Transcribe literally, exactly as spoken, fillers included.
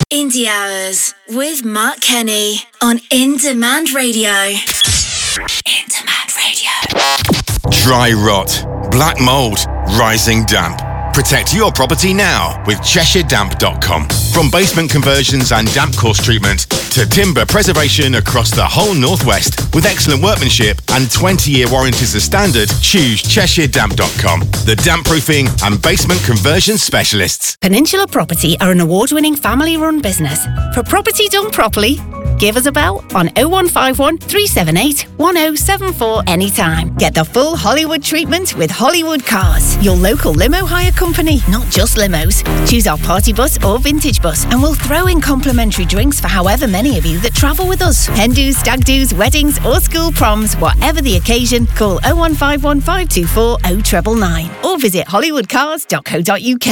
Indie Hours with Mark Kenny on In Demand Radio. In Demand Radio. Dry rot, black mould, rising damp. Protect your property now with Cheshire Damp dot com. From basement conversions and damp course treatment to timber preservation across the whole Northwest with excellent workmanship and twenty-year warranties as standard, choose Cheshire Damp dot com, the damp proofing and basement conversion specialists. Peninsula Property are an award-winning family-run business. For property done properly, give us a bell on oh one five one, three seven eight, one oh seven four anytime. Get the full Hollywood treatment with Hollywood Cars, your local limo hire company, not just limos. Choose our party bus or vintage bus and we'll throw in complimentary drinks for however many of you that travel with us. Hen do's, stag do's, weddings or school proms, whatever the occasion, call oh one five one, five two four, oh nine nine nine or visit hollywood cars dot co dot uk.